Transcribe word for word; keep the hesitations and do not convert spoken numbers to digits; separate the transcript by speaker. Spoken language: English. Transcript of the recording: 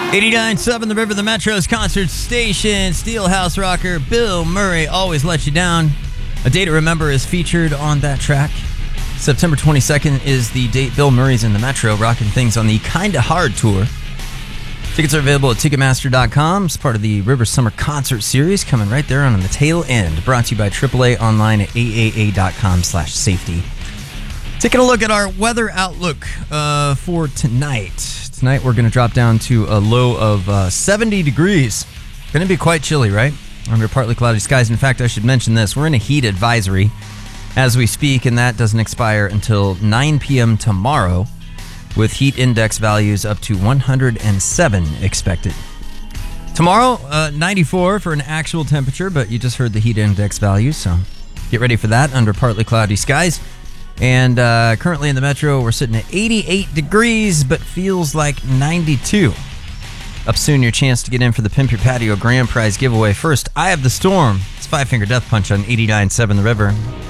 Speaker 1: eighty-nine point seven The River, the Metro's concert station. Steelhouse rocker Bill Murray, Always Let You Down. A Day to Remember is featured on that track. September twenty-second is the date Bill Murray's in the Metro, rocking things on the Kinda Hard tour. Tickets are available at Ticketmaster dot com. It's part of the River Summer Concert Series, coming right there on the tail end. Brought to you by triple A online at A A A dot com slash safety. Taking a look at our weather outlook uh, for tonight. Tonight we're going to drop down to a low of uh, seventy degrees. Going to be quite chilly, right? Under partly cloudy skies. In fact, I should mention this. We're in a heat advisory as we speak, and that doesn't expire until nine p.m. tomorrow, with heat index values up to one hundred seven expected. Tomorrow, uh, ninety-four for an actual temperature, but you just heard the heat index values, so get ready for that under partly cloudy skies. And uh, currently in the Metro, we're sitting at eighty-eight degrees, but feels like ninety-two. Up soon, your chance to get in for the Pimp Your Patio Grand Prize giveaway. First, Eye of the Storm. It's Five Finger Death Punch on eighty-nine point seven The River.